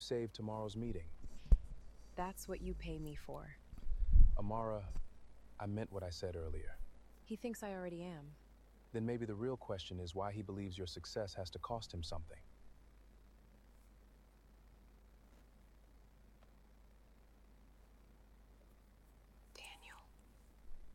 save tomorrow's meeting. That's what you pay me for. Amara, I meant what I said earlier. He thinks I already am. Then maybe the real question is why he believes your success has to cost him something.